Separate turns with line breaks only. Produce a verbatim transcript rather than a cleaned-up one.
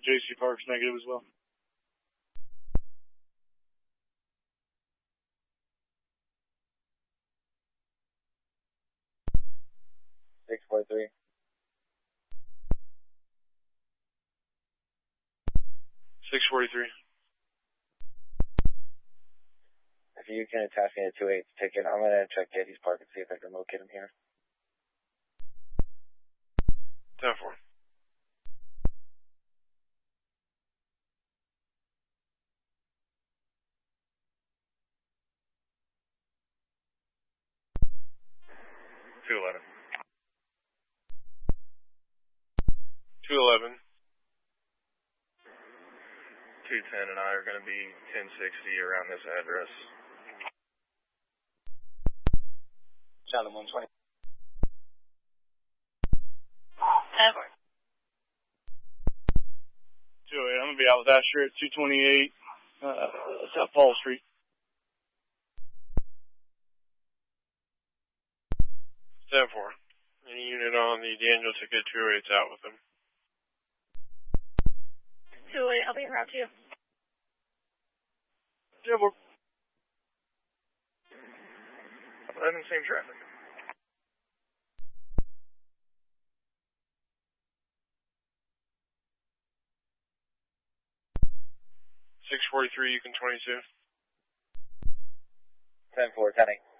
J C Park's negative as well.
six forty-three.
six forty-three.
If you can attach me to two eight's ticket, I'm going to check Getty's Park and see if I can locate him here.
ten four. two eleven. two eleven. two ten and I are going to be ten sixty around this address.
Channel one twenty.
ten four.
two oh eight, I'm going to be out with Asher at two twenty-eight, uh, South Fall Street. ten four. Any unit on the Daniel ticket, two oh eight's out with them.
two oh eight, I'll be around you.
ten four.
I'm in the same traffic.
six forty-three, you can twenty-two.
ten four, ten eight.